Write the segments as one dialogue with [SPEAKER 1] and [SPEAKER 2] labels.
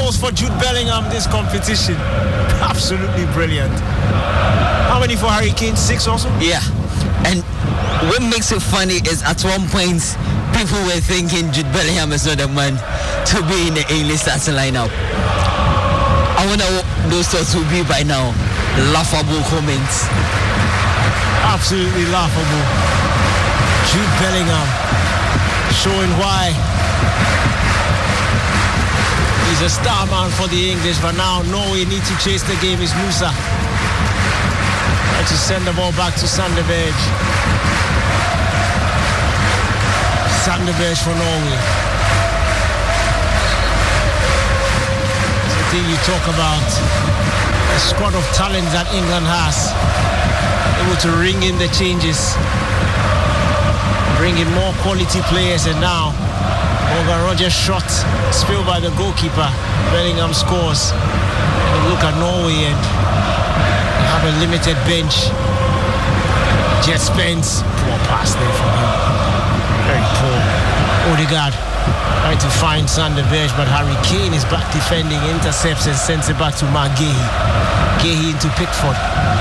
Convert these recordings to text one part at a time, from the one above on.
[SPEAKER 1] goals for Jude Bellingham this competition. Absolutely brilliant. How many for Harry Kane? 6 also?
[SPEAKER 2] Yeah. And what makes it funny is at one point people were thinking Jude Bellingham is not the man to be in the English starting lineup. I wonder what those thoughts will be by now. Laughable comments.
[SPEAKER 1] Absolutely laughable. Jude Bellingham showing why he's a star man for the English, but now Norway need to chase the game. Is Musa trying to send the ball back to Sander Berge. Sander Berge for Norway. It's the thing you talk about, the squad of talent that England has, able to ring in the changes, bring in more quality players, and now Morgan Rogers' shot spilled by the goalkeeper. Bellingham scores. And look at Norway and have a limited bench. Jet Spence, poor pass there from him. Very poor. Odegaard trying to find Sander Berge, but Harry Kane is back defending, intercepts and sends it back to Mark Gehi. Gehi into Pickford.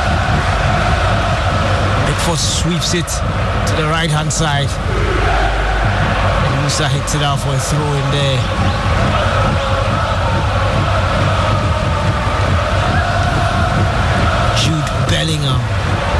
[SPEAKER 1] Pickford sweeps it to the right-hand side. And Musa hits it out for a throw in there. Jude Bellingham